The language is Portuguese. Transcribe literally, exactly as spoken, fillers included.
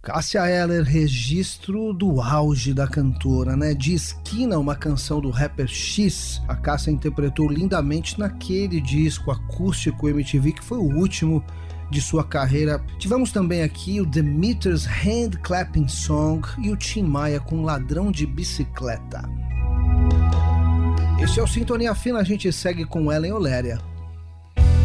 Cássia Eller, registro do auge da cantora, né? De Esquina, uma canção do rapper X, a Cássia interpretou lindamente naquele disco acústico M T V, que foi o último de sua carreira. Tivemos também aqui o Demeter's Hand Clapping Song e o Tim Maia com Ladrão de Bicicleta. Este é o Sintonia Fina, a gente segue com Ellen Oléria.